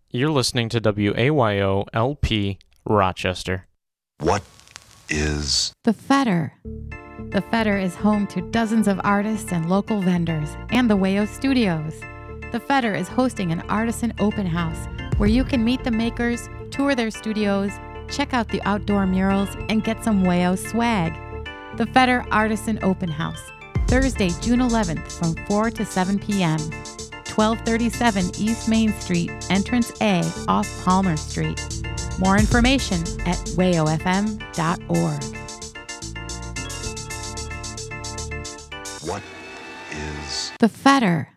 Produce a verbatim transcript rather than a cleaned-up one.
You're listening to W A Y O L P Rochester. What is The Fetter? The Fetter is home to dozens of artists and local vendors and the Wayo Studios. The Fetter is hosting an artisan open house where you can meet the makers, tour their studios, check out the outdoor murals, and get some Wayo swag. The Fetter Artisan Open House, Thursday, June eleventh from four to seven p.m. twelve thirty-seven East Main Street, Entrance A off Palmer Street. More information at wayo f m dot org. what is The Fetter.